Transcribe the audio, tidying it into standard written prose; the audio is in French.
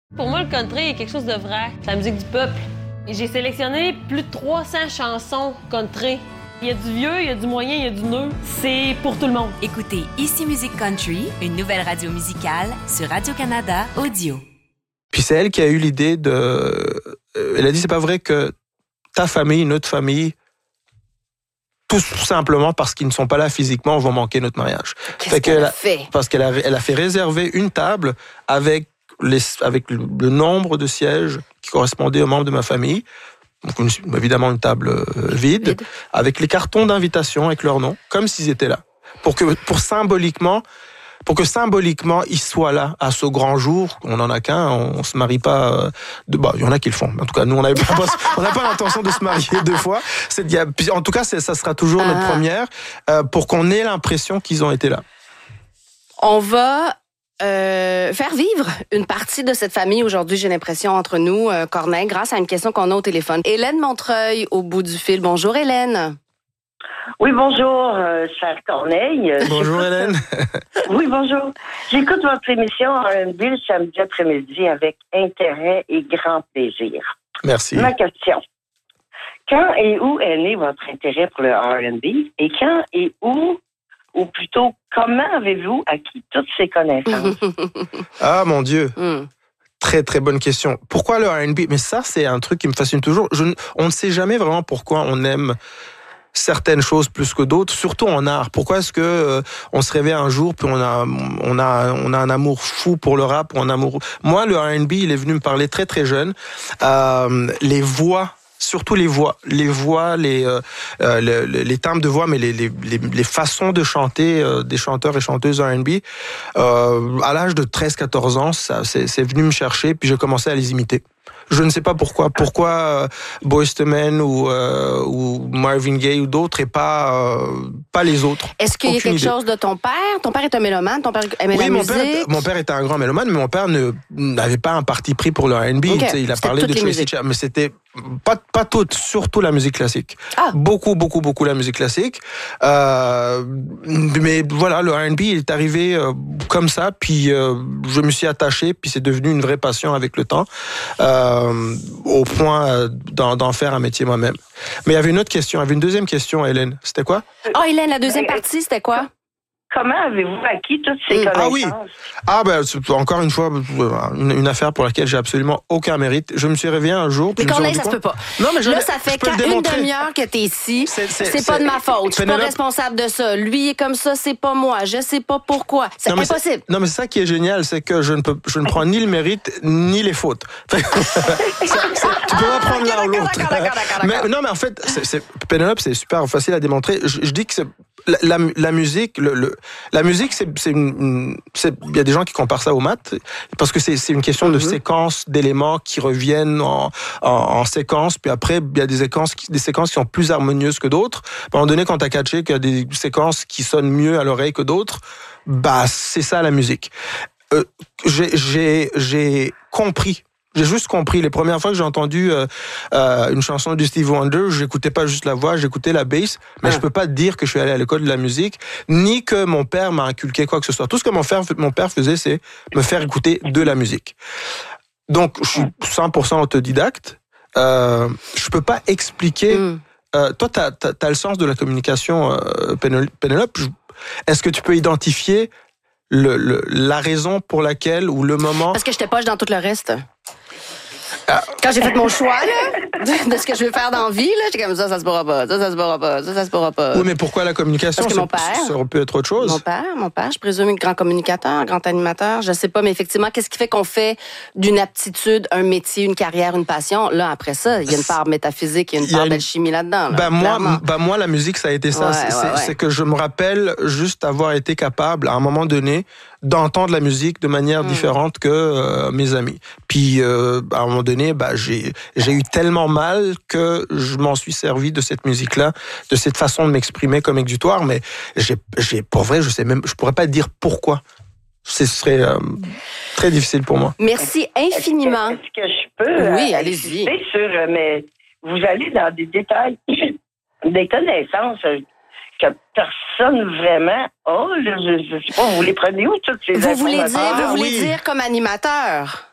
Pour moi, le country est quelque chose de vrai. C'est la musique du peuple. Et j'ai sélectionné plus de 300 chansons country. Il y a du vieux, il y a du moyen, il y a du neuf. C'est pour tout le monde. Écoutez Ici Musique Country, une nouvelle radio musicale sur Radio-Canada Audio. Puis c'est elle qui a eu l'idée elle a dit, c'est pas vrai que ta famille, notre famille, tout simplement parce qu'ils ne sont pas là physiquement, vont manquer notre mariage. Qu'est-ce qu'elle a fait? Parce qu'elle a fait réserver une table avec le nombre de sièges qui correspondaient aux membres de ma famille. Donc, évidemment, une table vide, avec les cartons d'invitation avec leur nom, comme s'ils étaient là. Pour que symboliquement, ils soient là à ce grand jour. On n'en a qu'un, on se marie pas. Il y en a qui le font. En tout cas, nous, on n'a pas l'intention de se marier deux fois. En tout cas, ça sera toujours notre première, pour qu'on ait l'impression qu'ils ont été là. On va faire vivre une partie de cette famille aujourd'hui, j'ai l'impression, entre nous, Corneille, grâce à une question qu'on a au téléphone. Hélène Montreuil, au bout du fil. Bonjour, Hélène. Oui, bonjour, cher Corneille. Bonjour, Hélène. Oui, bonjour. J'écoute votre émission R&B le samedi après-midi avec intérêt et grand plaisir. Merci. Ma question. Quand et où est né votre intérêt pour le R&B et quand et où, ou plutôt, comment avez-vous acquis toutes ces connaissances? Ah, mon Dieu. Très, très bonne question. Pourquoi le R&B? Mais ça, c'est un truc qui me fascine toujours. On ne sait jamais vraiment pourquoi on aime certaines choses plus que d'autres, surtout en art. Pourquoi est-ce que on se réveille un jour puis on a un amour fou pour le rap, ou un amour... Moi, le R&B, il est venu me parler très, très jeune. Les voix, surtout les timbres de voix, mais les façons de chanter des chanteurs et chanteuses R&B. À l'âge de 13-14 ans, c'est venu me chercher, puis j'ai commencé à les imiter. Je ne sais pas pourquoi. Pourquoi Boyz II Men ou Marvin Gaye ou d'autres et pas les autres. Est-ce qu'il y a quelque chose de ton père? Ton père est un mélomane? Ton père aimait la musique? Mon père était un grand mélomane, mais mon père n'avait pas un parti pris pour le R&B. Okay. Il a parlé de Tracy Chapman, mais c'était pas toute, surtout la musique classique. Beaucoup la musique classique. Mais voilà, le R&B il est arrivé comme ça, puis je me suis attaché, puis c'est devenu une vraie passion avec le temps. Au point d'en faire un métier moi-même. Mais il y avait une autre question, il y avait une deuxième question, Hélène. C'était quoi? Hélène, la deuxième partie, c'était quoi? Comment avez-vous acquis toutes ces connaissances? C'est encore une fois une affaire pour laquelle j'ai absolument aucun mérite. Je me suis réveillé un jour. Mais Corneille, ça se peut pas. Non, mais là, ça fait une demi-heure que t'es ici. C'est pas de ma faute. Je suis pas responsable de ça. Lui est comme ça, c'est pas moi. Je sais pas pourquoi. C'est impossible. Non, mais c'est ça qui est génial, c'est que je ne prends ni le mérite ni les fautes. Tu peux pas prendre l'un ou l'autre. Mais en fait, Pénélope, c'est super facile à démontrer. Je dis que c'est la musique, la musique, il y a des gens qui comparent ça aux maths, parce que c'est une question de séquence d'éléments qui reviennent en séquence, puis après, il y a des séquences qui sont plus harmonieuses que d'autres. À un moment donné, quand t'as catché qu'il y a des séquences qui sonnent mieux à l'oreille que d'autres, c'est ça la musique. J'ai compris. J'ai juste compris. Les premières fois que j'ai entendu une chanson de Stevie Wonder, j'écoutais pas juste la voix, j'écoutais la bass, mais je peux pas dire que je suis allé à l'école de la musique, ni que mon père m'a inculqué quoi que ce soit. Tout ce que mon père faisait, c'est me faire écouter de la musique. Donc, je suis 100% autodidacte. Je peux pas expliquer... toi, t'as le sens de la communication, Pénélope. Est-ce que tu peux identifier la raison pour laquelle, ou le moment... Parce que j'étais poche dans tout le reste. Quand j'ai fait mon choix de ce que je veux faire dans la vie, j'étais comme ça se pourra pas, ça se pourra pas, ça se pourra pas. Oui, mais pourquoi la communication? Parce que mon père, ça aurait pu être autre chose. Mon père, je présume, grand communicateur, grand animateur, je sais pas, mais effectivement, qu'est-ce qui fait qu'on fait d'une aptitude un métier, une carrière, une passion? Là, après ça, il y a une part métaphysique, il y a une part d'alchimie là-dedans. Moi, la musique, ça a été ça. C'est que je me rappelle juste avoir été capable, à un moment donné, d'entendre la musique de manière différente que mes amis. Puis, à un moment donné, j'ai eu tellement mal que je m'en suis servi de cette musique-là, de cette façon de m'exprimer comme exutoire, mais pour vrai, je pourrais pas dire pourquoi. Ce serait très difficile pour moi. Merci infiniment. Est-ce que je peux? Oui, allez-y. Mais vous allez dans des détails, des connaissances que personne vraiment a. Je sais pas, vous les prenez où toutes ces informations? Vous voulez dire comme animateur?